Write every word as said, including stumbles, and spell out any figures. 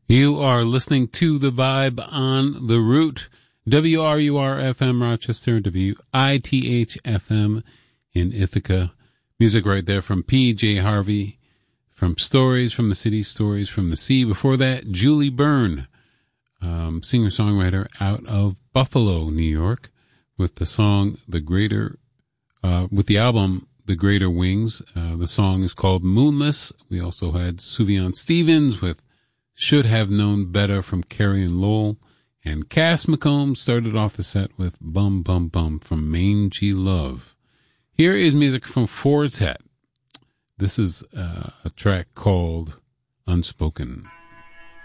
You are listening to The Vibe on The Root, W R U R F M Rochester, W I T H F M in Ithaca. Music right there from P J Harvey, from Stories from the City, Stories from the Sea. Before that, Julie Byrne, um, singer-songwriter out of Buffalo, New York, with the song The Greater, uh, with the album The Greater Wings. Uh, the song is called Moonless. We also had Sufjan Stevens with Should Have Known Better from Carrie and Lowell. And Cass McComb started off the set with Bum Bum Bum from Mangy Love. Here is music from Ford's Hat. This is uh, a track called Unspoken.